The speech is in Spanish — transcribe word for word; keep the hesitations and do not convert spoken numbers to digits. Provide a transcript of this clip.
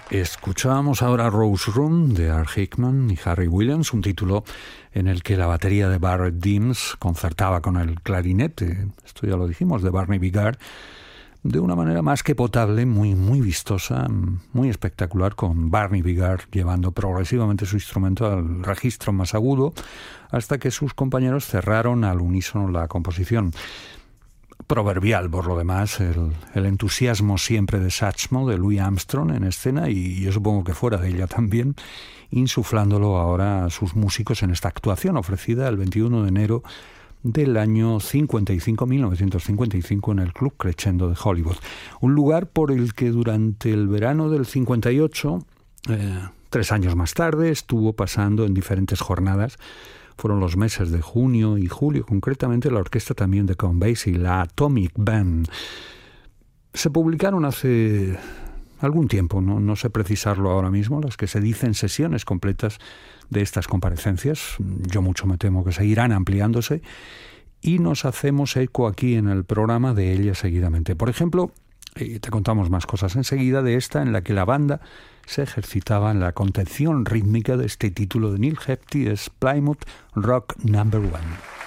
Escuchábamos ahora Rose Room de Art Hickman y Harry Williams, un título en el que la batería de Barrett Deems concertaba con el clarinete, esto ya lo dijimos, de Barney Bigard, de una manera más que potable, muy, muy vistosa, muy espectacular, con Barney Bigard llevando progresivamente su instrumento al registro más agudo, hasta que sus compañeros cerraron al unísono la composición. Proverbial, por lo demás, el, el entusiasmo siempre de Satchmo, de Louis Armstrong en escena, y yo supongo que fuera de ella también, insuflándolo ahora a sus músicos en esta actuación ofrecida el veintiuno de enero del año cincuenta y cinco, mil novecientos cincuenta y cinco, en el Club Crescendo de Hollywood. Un lugar por el que durante el verano del cincuenta y ocho, eh, tres años más tarde, estuvo pasando en diferentes jornadas. Fueron los meses de junio y julio, concretamente la orquesta también de Count Basie, la Atomic Band. Se publicaron hace algún tiempo, no, no sé precisarlo ahora mismo, las que se dicen sesiones completas de estas comparecencias. Yo mucho me temo que seguirán ampliándose y nos hacemos eco aquí en el programa de ellas seguidamente. Por ejemplo, y te contamos más cosas enseguida, de esta en la que la banda se ejercitaba en la contención rítmica de este título de Neil Hefti, es Plymouth Rock Number One.